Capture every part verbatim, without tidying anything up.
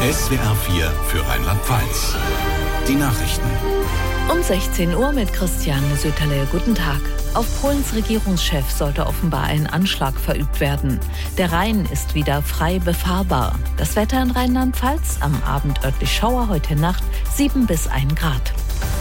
S W R vier für Rheinland-Pfalz. Die Nachrichten. Um sechzehn Uhr mit Christiane Söterle. Guten Tag. Auf Polens Regierungschef sollte offenbar ein Anschlag verübt werden. Der Rhein ist wieder frei befahrbar. Das Wetter in Rheinland-Pfalz, am Abend örtlich Schauer, heute Nacht sieben bis ein Grad.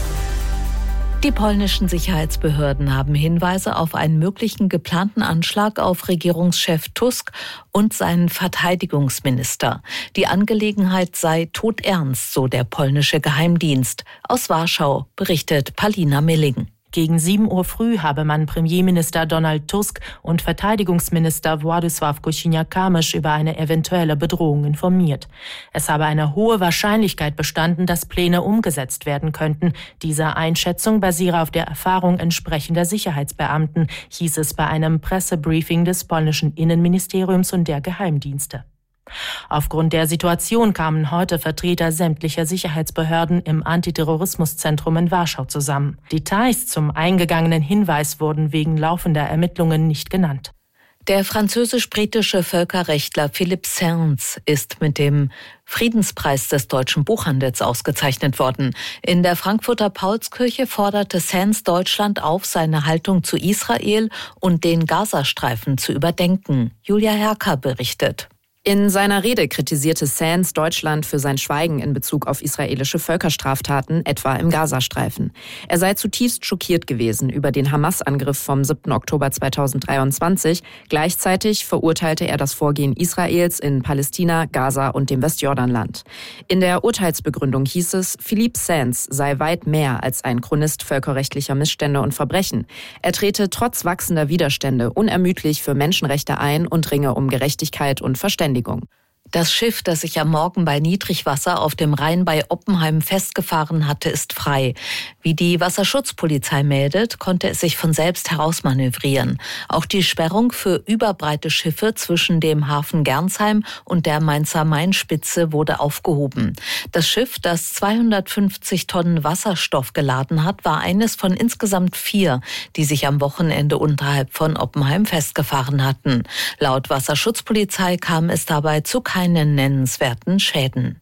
Die polnischen Sicherheitsbehörden haben Hinweise auf einen möglichen geplanten Anschlag auf Regierungschef Tusk und seinen Verteidigungsminister. Die Angelegenheit sei todernst, so der polnische Geheimdienst. Aus Warschau berichtet Palina Milling. Gegen sieben Uhr früh habe man Premierminister Donald Tusk und Verteidigungsminister Władysław Kosiniak-Kamysz über eine eventuelle Bedrohung informiert. Es habe eine hohe Wahrscheinlichkeit bestanden, dass Pläne umgesetzt werden könnten. Diese Einschätzung basiere auf der Erfahrung entsprechender Sicherheitsbeamten, hieß es bei einem Pressebriefing des polnischen Innenministeriums und der Geheimdienste. Aufgrund der Situation kamen heute Vertreter sämtlicher Sicherheitsbehörden im Antiterrorismuszentrum in Warschau zusammen. Details zum eingegangenen Hinweis wurden wegen laufender Ermittlungen nicht genannt. Der französisch-britische Völkerrechtler Philippe Sands ist mit dem Friedenspreis des deutschen Buchhandels ausgezeichnet worden. In der Frankfurter Paulskirche forderte Sands Deutschland auf, seine Haltung zu Israel und den Gazastreifen zu überdenken. Julia Herker berichtet. In seiner Rede kritisierte Sands Deutschland für sein Schweigen in Bezug auf israelische Völkerstraftaten, etwa im Gazastreifen. Er sei zutiefst schockiert gewesen über den Hamas-Angriff vom siebten Oktober zweitausenddreiundzwanzig. Gleichzeitig verurteilte er das Vorgehen Israels in Palästina, Gaza und dem Westjordanland. In der Urteilsbegründung hieß es, Philippe Sands sei weit mehr als ein Chronist völkerrechtlicher Missstände und Verbrechen. Er trete trotz wachsender Widerstände unermüdlich für Menschenrechte ein und ringe um Gerechtigkeit und Verständigung. Das Schiff, das sich am Morgen bei Niedrigwasser auf dem Rhein bei Oppenheim festgefahren hatte, ist frei. Wie die Wasserschutzpolizei meldet, konnte es sich von selbst herausmanövrieren. Auch die Sperrung für überbreite Schiffe zwischen dem Hafen Gernsheim und der Mainzer Mainspitze wurde aufgehoben. Das Schiff, das zweihundertfünfzig Tonnen Wasserstoff geladen hat, war eines von insgesamt vier, die sich am Wochenende unterhalb von Oppenheim festgefahren hatten. Laut Wasserschutzpolizei kam es dabei zu keinen nennenswerten Schäden.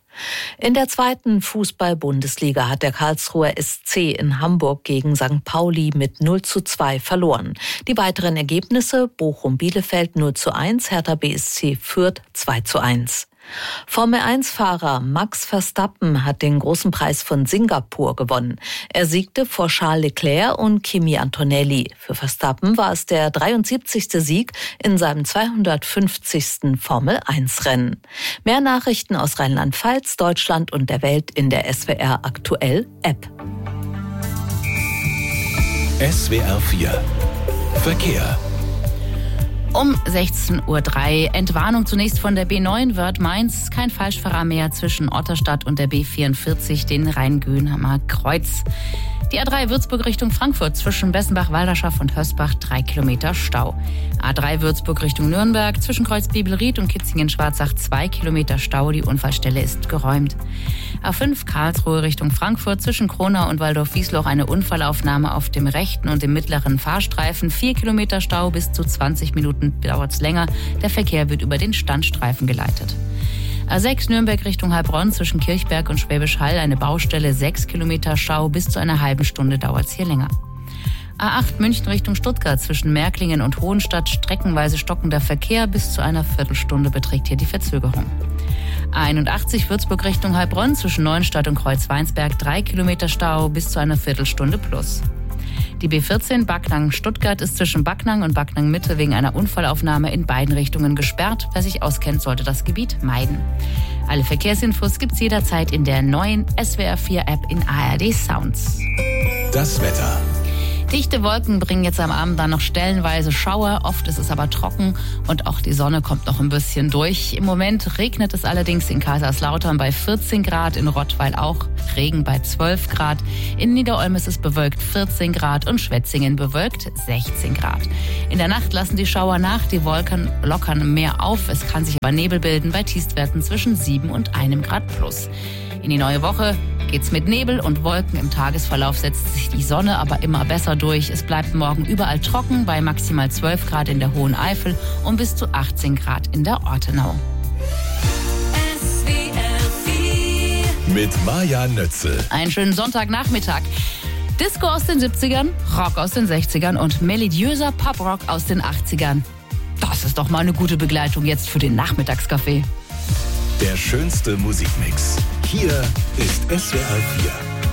In der zweiten Fußball-Bundesliga hat der Karlsruher S C in Hamburg gegen Sankt Pauli mit null zu zwei verloren. Die weiteren Ergebnisse: Bochum-Bielefeld null zu eins, Hertha B S C Fürth zwei zu eins. Formel eins Fahrer Max Verstappen hat den großen Preis von Singapur gewonnen. Er siegte vor Charles Leclerc und Kimi Antonelli. Für Verstappen war es der dreiundsiebzigste Sieg in seinem zweihundertfünfzigsten Formel eins Rennen. Mehr Nachrichten aus Rheinland-Pfalz, Deutschland und der Welt in der S W R Aktuell App. S W R vier Verkehr. Um sechzehn Uhr drei Entwarnung zunächst von der B neun Wörth-Mainz. Kein Falschfahrer mehr zwischen Otterstadt und der B vierundvierzig, den Rhein-Göhnheimer Kreuz. Die A drei Würzburg Richtung Frankfurt zwischen Bessenbach-Walderschaft und Hösbach drei Kilometer Stau. A drei Würzburg Richtung Nürnberg zwischen Kreuz Bibelried und Kitzingen-Schwarzach zwei Kilometer Stau. Die Unfallstelle ist geräumt. A fünf Karlsruhe Richtung Frankfurt zwischen Kronau und Waldorf-Wiesloch eine Unfallaufnahme auf dem rechten und dem mittleren Fahrstreifen. vier Kilometer Stau, bis zu zwanzig Minuten dauert es länger. Der Verkehr wird über den Standstreifen geleitet. A sechs Nürnberg Richtung Heilbronn zwischen Kirchberg und Schwäbisch Hall eine Baustelle, sechs Kilometer Stau, bis zu einer halben Stunde dauert es hier länger. A acht München Richtung Stuttgart zwischen Märklingen und Hohenstadt streckenweise stockender Verkehr, bis zu einer Viertelstunde beträgt hier die Verzögerung. A einundachtzig Würzburg Richtung Heilbronn zwischen Neuenstadt und Kreuzweinsberg drei Kilometer Stau, bis zu einer Viertelstunde plus. Die B vierzehn Backnang-Stuttgart ist zwischen Backnang und Backnang-Mitte wegen einer Unfallaufnahme in beiden Richtungen gesperrt. Wer sich auskennt, sollte das Gebiet meiden. Alle Verkehrsinfos gibt's jederzeit in der neuen S W R vier App in A R D Sounds. Das Wetter. Dichte Wolken bringen jetzt am Abend dann noch stellenweise Schauer. Oft ist es aber trocken und auch die Sonne kommt noch ein bisschen durch. Im Moment regnet es allerdings in Kaiserslautern bei vierzehn Grad, in Rottweil auch Regen bei zwölf Grad. In Niederolm ist es bewölkt vierzehn Grad und Schwetzingen bewölkt sechzehn Grad. In der Nacht lassen die Schauer nach, die Wolken lockern mehr auf. Es kann sich aber Nebel bilden bei Tiefstwerten zwischen sieben und einem Grad plus. In die neue Woche geht's mit Nebel und Wolken. Im Tagesverlauf setzt sich die Sonne aber immer besser durch. Es bleibt morgen überall trocken bei maximal zwölf Grad in der Hohen Eifel und bis zu achtzehn Grad in der Ortenau. S W R Mit Maja Nötzel. Einen schönen Sonntagnachmittag. Disco aus den siebzigern, Rock aus den sechzigern und melodiöser Poprock aus den achtzigern. Das ist doch mal eine gute Begleitung jetzt für den Nachmittagskaffee. Der schönste Musikmix. Hier ist S W R vier.